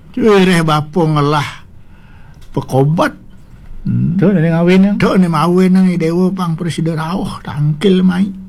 Cuireh bapa ngelah pekobat. Tu ni ngawin yang. Tu ni mawin nang dewa pang presiden rawah tangkil mai.